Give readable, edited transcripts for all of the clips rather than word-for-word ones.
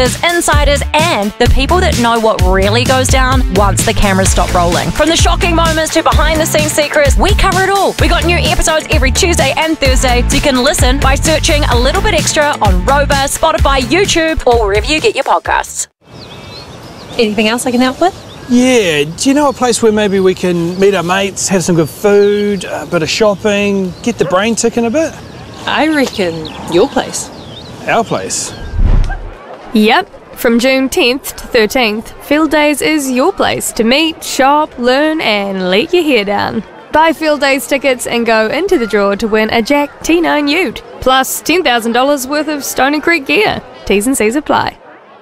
YouTubers, insiders, and the people that know what really goes down once the cameras stop rolling. From the shocking moments to behind-the-scenes secrets, we cover it all. We got new episodes every Tuesday and Thursday, so you can listen by searching A Little Bit Extra on Rover, Spotify, YouTube, or wherever you get your podcasts. Anything else I can help with? Yeah, do you know a place where maybe we can meet our mates, have some good food, a bit of shopping, get the brain ticking a bit? I reckon your place. Our place? Yep, from June 10th to 13th, Field Days is your place to meet, shop, learn and let your hair down. Buy Field Days tickets and go into the draw to win a Jack T9 Ute, plus $10,000 worth of Stony Creek gear. T's and C's apply.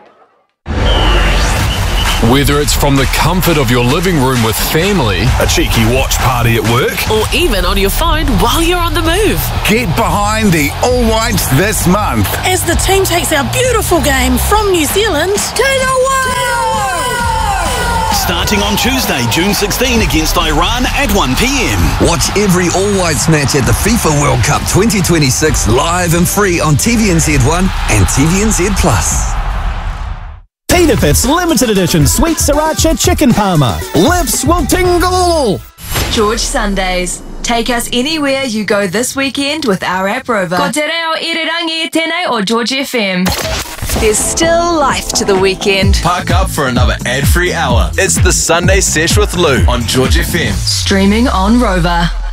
Whether it's from the comfort of your living room with family, a cheeky watch party at work, or even on your phone while you're on the move. Get behind the All Whites this month as the team takes our beautiful game from New Zealand to the world. Starting on Tuesday, June 16 against Iran at 1 p.m. Watch every All Whites match at the FIFA World Cup 2026 live and free on TVNZ1 and TVNZ Plus. Peter Pitt's limited edition sweet sriracha chicken parma. Lips will tingle! George Sundays. Take us anywhere you go this weekend with our app Rover. Ko te reo irirangi tēnei or George FM. There's still life to the weekend. Park up for another ad-free hour. It's the Sunday Sesh with Lou on George FM. Streaming on Rover.